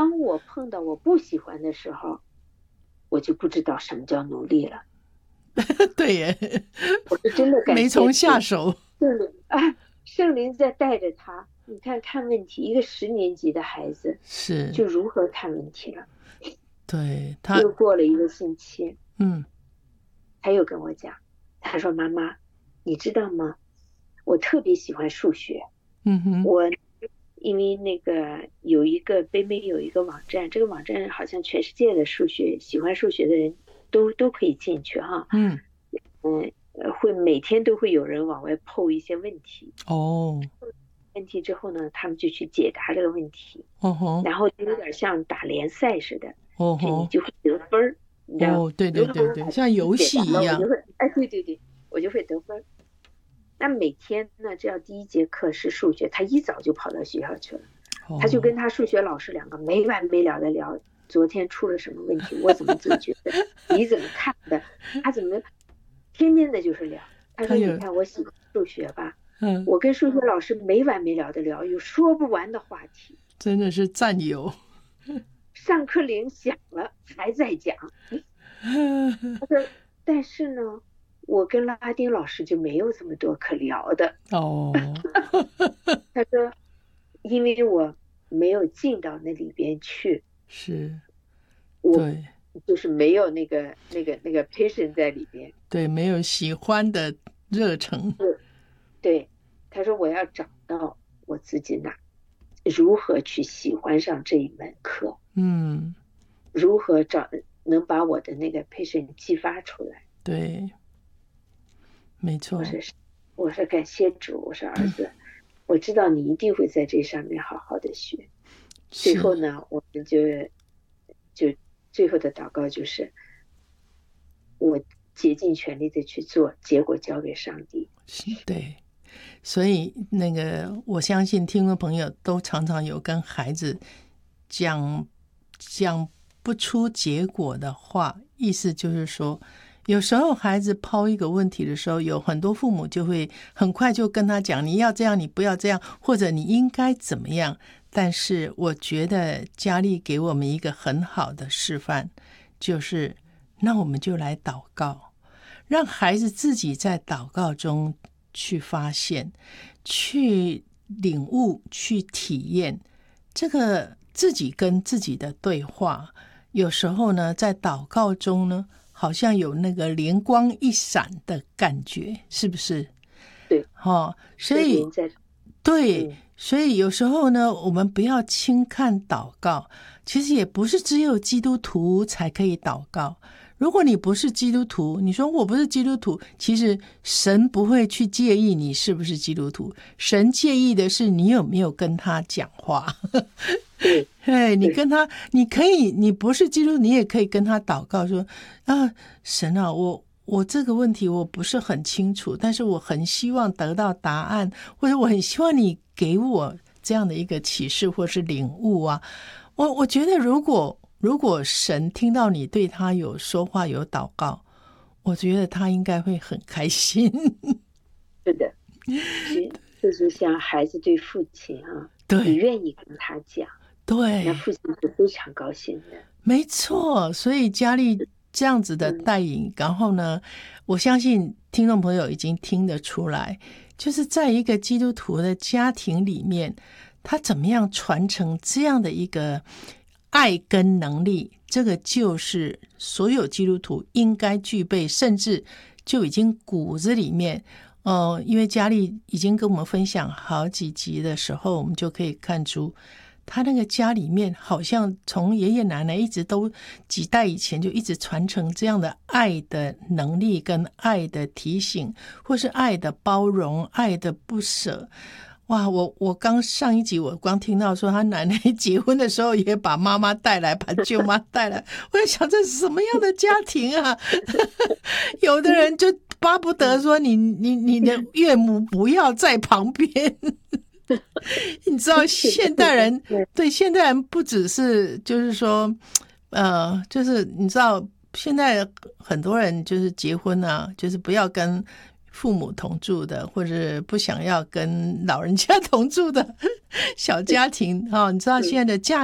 当我碰到我不喜欢的时候，我就不知道什么叫努力了。 对耶， 我是真的感谢没从下手。 圣灵啊，圣灵在带着他。你看问题，一个10年级的孩子是， 就如何看问题了。 对他， 又过了1个星期， 嗯他又跟我讲，他说妈妈，你知道吗？我特别喜欢数学。 嗯哼， 我因为那个北美有一个网站，这个网站好像全世界的喜欢数学的人都可以进去哈。 嗯， 会每天都会有人往外PO一些问题。 哦， 问题之后呢，他们就去解答这个问题， 哦吼， 然后就有点像打联赛似的， 哦吼， 就你就会得分，你知道， 哦，对对如果对对， 我把像游解答了，我戏一样。 就会，哎，对对对，我就会得分。那每天呢，只要第1节课是数学，他一早就跑到学校去了，他就哦， 跟他数学老师2个没完没了的聊，昨天出了什么问题，我怎么解决的，你怎么看的，他怎么，天天的就是聊。他说：“你他有， 看我喜欢数学吧， 嗯， 我跟数学老师没完没了的聊，有说不完的话题。 真的是战友。 上课铃响了还在讲。”他说：“但是呢，我跟拉丁老师就没有这么多可聊的。” 哦， 他说：“因为我没有进到那里边去， 是， 我对就是没有那个 passion 在里边。 对，没有喜欢的热忱。 对，他说我要找到我自己如何去喜欢上这一门课， 嗯， 如何能把我的那个 passion 激发出来。” 对，没错。 我说感谢主，我说儿子，我知道你一定会在这上面好好的学。最后呢，我们就最后的祷告就是，我竭尽全力的去做，结果交给上帝。 对，所以那个我相信听众朋友都常常有跟孩子讲不出结果的话，意思就是说，有时候孩子抛一个问题的时候，有很多父母就会很快就跟他讲，你要这样，你不要这样，或者你应该怎么样。但是我觉得佳丽给我们一个很好的示范，就是那我们就来祷告，让孩子自己在祷告中去发现，去领悟，去体验这个自己跟自己的对话。有时候呢，在祷告中呢，好像有那个灵光一闪的感觉，是不是？ 对， 所以对，所以有时候呢，我们不要轻看祷告，其实也不是只有基督徒才可以祷告。如果你不是基督徒，你说我不是基督徒，其实神不会去介意你是不是基督徒，神介意的是你有没有跟他讲话。对，你跟他，你可以，你不是基督徒，你也可以跟他祷告说啊，神啊，我这个问题我不是很清楚，但是我很希望得到答案，或者我很希望你给我这样的一个启示或是领悟啊。我觉得如果神听到你对他有说话有祷告，我觉得他应该会很开心。 是的，就是像孩子对父亲啊， 对， 你愿意跟他讲， 对， 那父亲是非常高兴的。 没错，所以佳丽这样子的带领，然后呢，我相信听众朋友已经听得出来，就是在一个基督徒的家庭里面，他怎么样传承这样的一个爱跟能力，这个就是所有基督徒应该具备，甚至就已经骨子里面。因为佳丽已经跟我们分享好几集的时候，我们就可以看出他那个家里面好像从爷爷奶奶一直都几代以前就一直传承这样的爱的能力跟爱的提醒，或是爱的包容，爱的不舍。哇，我刚上一集我光听到说他奶奶结婚的时候也把妈妈带来，把舅妈带来，我在想这是什么样的家庭啊？有的人就巴不得说你的岳母不要在旁边。你知道现代人对现代人不只是就是说就是你知道现在很多人就是结婚啊，就是不要跟父母同住的，或者不想要跟老人家同住的小家庭你知道现在的价